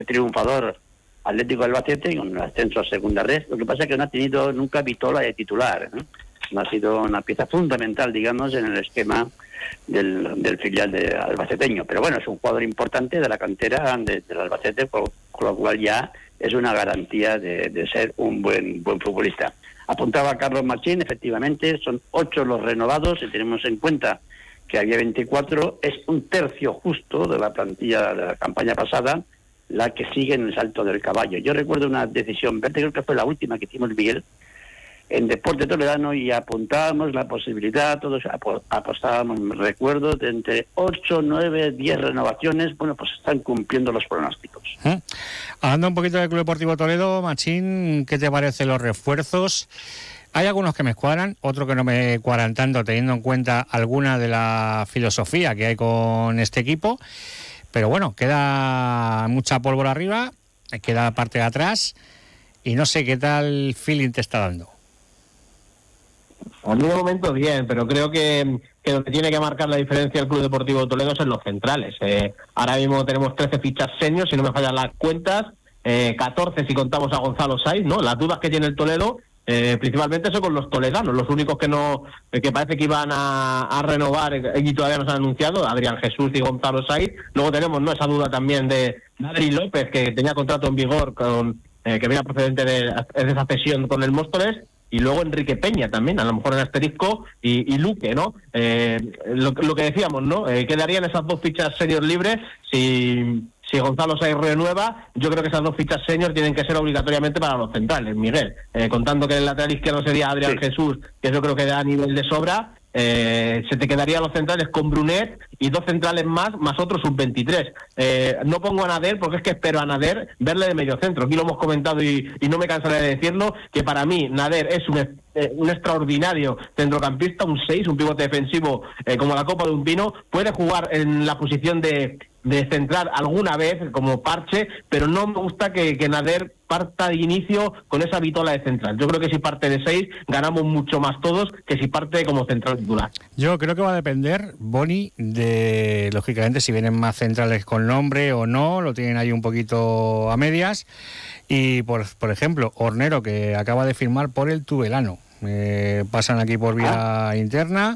triunfador Atlético de Albacete, con el ascenso a segunda red. Lo que pasa es que no ha tenido nunca Vitola de titular, ¿no? No ha sido una pieza fundamental, digamos, en el esquema del filial de albaceteño. Pero bueno, es un jugador importante de la cantera del Albacete, con lo cual ya es una garantía de ser un buen futbolista. Apuntaba Carlos Machín, efectivamente, son 8 los renovados, y tenemos en cuenta que había 24, es un tercio justo de la plantilla de la campaña pasada, la que sigue en el salto del caballo. Yo recuerdo una decisión verde, creo que fue la última que hicimos, Miguel, en Deporte Toledano, y apuntábamos la posibilidad, todos apostábamos, recuerdo, de entre 8, 9, 10 renovaciones. Bueno, pues están cumpliendo los pronósticos. Hablando un poquito del Club Deportivo Toledo, Machín, ¿qué te parecen los refuerzos? Hay algunos que me cuadran, otros que no me cuadran tanto, teniendo en cuenta alguna de la filosofía que hay con este equipo. Pero bueno, queda mucha pólvora arriba, queda la parte de atrás, y no sé qué tal feeling te está dando. A mí de momento bien, pero creo que donde tiene que marcar la diferencia el Club Deportivo Toledo es en los centrales. Ahora mismo tenemos 13 fichas seniors, si no me fallan las cuentas, 14 si contamos a Gonzalo Saiz, ¿no? Las dudas que tiene el Toledo, principalmente son con los toledanos, los únicos que parece que iban a renovar y todavía no se han anunciado, Adrián Jesús y Gonzalo Saiz. Luego tenemos esa duda también de Adri López, que tenía contrato en vigor, que venía procedente de esa cesión con el Móstoles. Y luego Enrique Peña también, a lo mejor en asterisco, y Luque, ¿no? Lo que decíamos, ¿no? Quedarían esas 2 fichas senior libres si Gonzalo Saiz renueva. Yo creo que esas 2 fichas senior tienen que ser obligatoriamente para los centrales, Miguel. Contando que el lateral izquierdo sería Adrián Jesús, que yo creo que da a nivel de sobra. Se te quedarían los centrales con Brunet y 2 centrales más otro sub-23. No pongo a Nader porque es que espero a Nader verle de medio centro. Aquí lo hemos comentado y no me cansaré de decirlo, que para mí Nader es un extraordinario centrocampista, un 6, un pivote defensivo como la copa de un pino. Puede jugar en la posición de central alguna vez como parche, pero no me gusta que Nader parta de inicio con esa Vitola de central. Yo creo que si parte de 6 ganamos mucho más todos que si parte como central titular. Yo creo que va a depender, Boni, de lógicamente si vienen más centrales con nombre o no, lo tienen ahí un poquito a medias. Y por ejemplo, Hornero, que acaba de firmar por el Tudelano, pasan aquí por vía interna.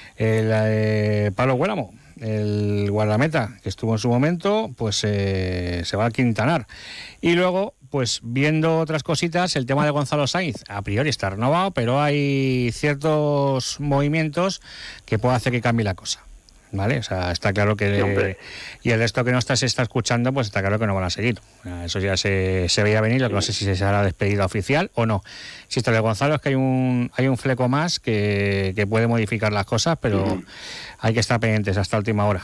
Pablo Huélamo, el guardameta que estuvo en su momento, pues se va a Quintanar. Y luego, pues viendo otras cositas, el tema de Gonzalo Saiz a priori está renovado, pero hay ciertos movimientos que puede hacer que cambie la cosa, ¿vale? O sea, está claro que y el resto que no se está escuchando, pues está claro que no van a seguir. Eso ya se veía venir, lo que no sé si se hará despedida oficial o no. Si esto de Gonzalo es que hay un fleco más que puede modificar las cosas, pero hay que estar pendientes hasta última hora.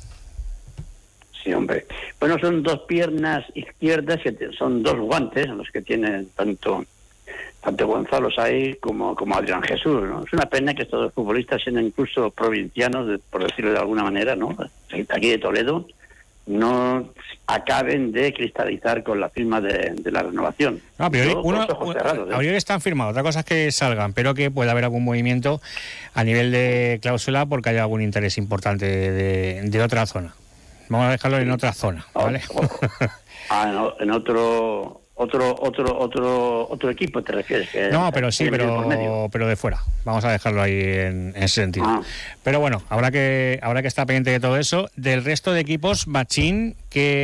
Sí, hombre. Bueno, son 2 piernas izquierdas, que son 2 guantes, los que tienen tanto Gonzalo Saiz como Adrián Jesús, ¿no? Es una pena que estos 2 futbolistas, siendo incluso provincianos, por decirlo de alguna manera, ¿no?, aquí de Toledo, no acaben de cristalizar con la firma de la renovación. No, a priori están firmados, otra cosa es que salgan, pero que pueda haber algún movimiento a nivel de cláusula porque haya algún interés importante de otra zona. Vamos a dejarlo en otra zona, ¿vale? En otro equipo, ¿te refieres? No, pero sí, pero de fuera. Vamos a dejarlo ahí en ese sentido. Pero bueno, habrá que estar pendiente de todo eso. Del resto de equipos, Machín,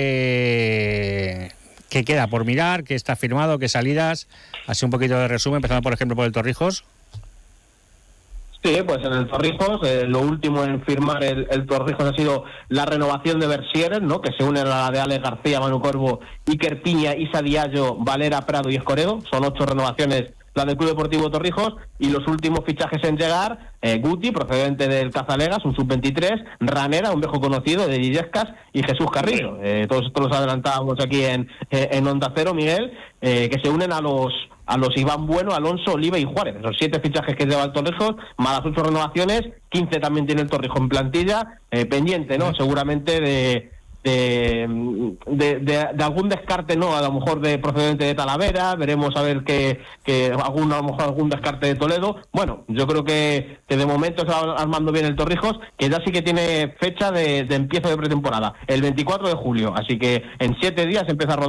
que queda por mirar, que está firmado, que salidas. Así un poquito de resumen, empezando por ejemplo por el Torrijos. Sí, pues en el Torrijos, lo último en firmar el Torrijos ha sido la renovación de Bersieres, ¿no?, que se une a la de Alex García, Manu Corvo, Iker Piña, Isa Diallo, Valera, Prado y Escoredo. Son 8 renovaciones la del Club Deportivo Torrijos, y los últimos fichajes en llegar, Guti, procedente del Cazalegas, un sub-23, Ranera, un viejo conocido de Illescas, y Jesús Carrillo. Todos estos los adelantábamos aquí en Onda Cero, Miguel, que se unen a los Iván Bueno, Alonso, Oliva y Juárez. Esos 7 fichajes que lleva el Torrijos, más las 8 renovaciones, 15 también tiene el Torrijos en plantilla, pendiente, ¿no?, seguramente de algún descarte, no, a lo mejor de procedente de Talavera. Veremos a ver que a lo mejor algún descarte de Toledo. Bueno, yo creo que de momento se va armando bien el Torrijos, que ya sí que tiene fecha de empiezo de pretemporada, el 24 de julio, así que en 7 días empieza a rodar